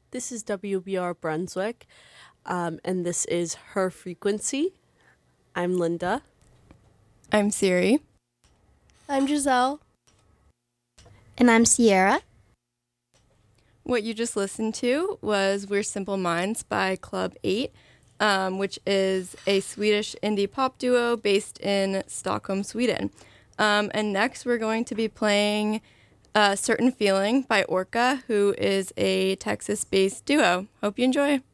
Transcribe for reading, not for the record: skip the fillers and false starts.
This is WBR Brunswick, and this is Her Frequency. I'm Linda. I'm Siri. I'm Giselle. And I'm Sierra. What you just listened to was We're Simple Minds by Club 8, which is a Swedish indie pop duo based in Stockholm, Sweden. And next we're going to be playing Certain Feeling by Orca, who is a Texas-based duo. Hope you enjoy.